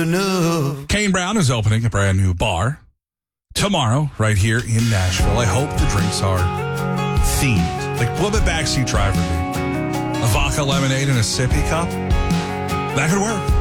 enough. Kane Brown is opening a brand new bar tomorrow right here in Nashville. I hope the drinks are themed. Like, what would backseat driver be? A vodka lemonade and a sippy cup? That could work.